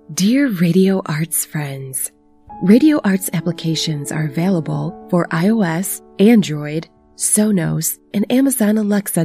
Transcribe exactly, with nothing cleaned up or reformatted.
Dear Radio Arts friends, Radio Arts applications are available for iOS, Android, Sonos, and Amazon Alexa